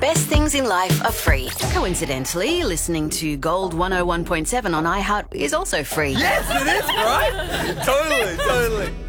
best things in life are free. Coincidentally, listening to Gold 101.7 on iHeart is also free. Yes, it is, right? Totally.